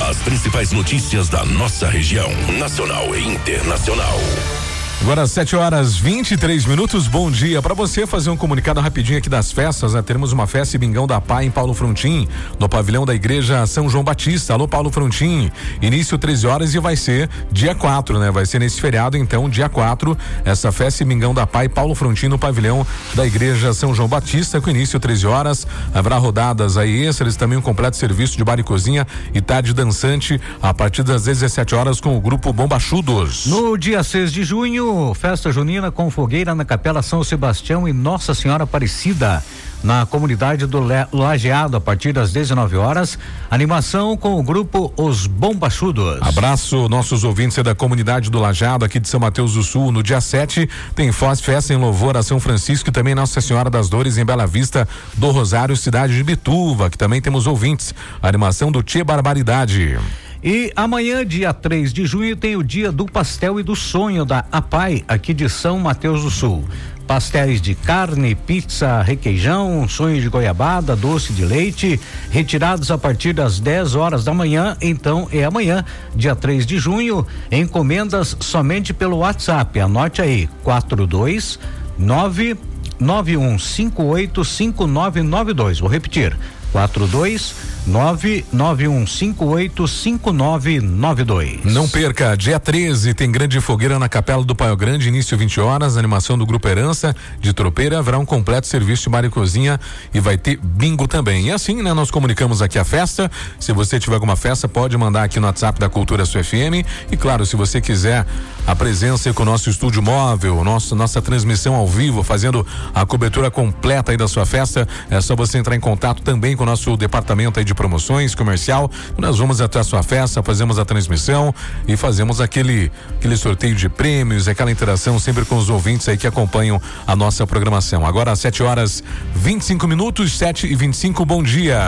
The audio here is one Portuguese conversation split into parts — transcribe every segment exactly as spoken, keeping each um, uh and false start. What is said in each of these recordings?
As principais notícias da nossa região, nacional e internacional. Agora sete horas vinte e três minutos, bom dia. Para você fazer um comunicado rapidinho aqui das festas, né? Teremos uma festa e bingão da Pai em Paulo Frontin, no pavilhão da igreja São João Batista. Alô, Paulo Frontin, início treze horas e vai ser dia quatro, né? Vai ser nesse feriado, então, dia quatro, essa festa e bingão da Pai Paulo Frontin no pavilhão da igreja São João Batista, com início treze horas. Haverá rodadas aí extras, também um completo serviço de bar e cozinha e tarde dançante a partir das dezessete horas com o grupo Bombachudos. No dia seis de junho, festa junina com fogueira na Capela São Sebastião e Nossa Senhora Aparecida, na comunidade do Lajeado, a partir das dezenove horas, animação com o grupo Os Bombachudos. Abraço nossos ouvintes da comunidade do Lajeado, aqui de São Mateus do Sul. No dia sete tem festa em louvor a São Francisco e também Nossa Senhora das Dores em Bela Vista do Rosário, cidade de Bituva, que também temos ouvintes. A animação do Tchê Barbaridade. E amanhã, dia três de junho, tem o dia do pastel e do sonho da APAI, aqui de São Mateus do Sul. Pastéis de carne, pizza, requeijão, sonho de goiabada, doce de leite, retirados a partir das dez horas da manhã. Então é amanhã, dia três de junho, encomendas somente pelo WhatsApp. Anote aí, quatro dois nove nove um cinco oito cinco nove nove dois. Vou repetir, quatro dois nove nove um cinco oito cinco nove nove dois. Não perca, dia treze tem grande fogueira na Capela do Paio Grande, início vinte horas, animação do Grupo Herança de Tropeira, haverá um completo serviço de bar e cozinha e vai ter bingo também. E assim, né, nós comunicamos aqui a festa. Se você tiver alguma festa, pode mandar aqui no WhatsApp da Cultura Sul F M. E claro, se você quiser a presença com o nosso estúdio móvel, nosso, nossa transmissão ao vivo, fazendo a cobertura completa aí da sua festa, é só você entrar em contato também com o nosso departamento aí de promoções comercial. Nós vamos até a sua festa, fazemos a transmissão e fazemos aquele aquele sorteio de prêmios, aquela interação sempre com os ouvintes aí que acompanham a nossa programação. Agora às sete horas vinte e cinco minutos, sete e vinte e cinco, bom dia.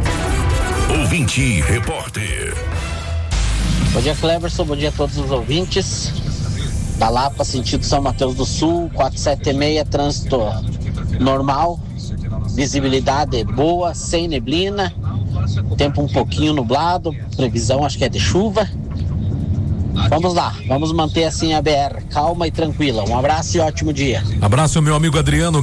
Ouvinte repórter. Bom dia, Cleverson, bom dia a todos os ouvintes. Da Lapa, sentido São Mateus do Sul, quatrocentos e setenta e seis, trânsito normal, visibilidade boa, sem neblina, tempo um pouquinho nublado, previsão acho que é de chuva. Vamos lá, vamos manter assim a B R calma e tranquila. Um abraço e ótimo dia. Abraço, meu amigo Adriano.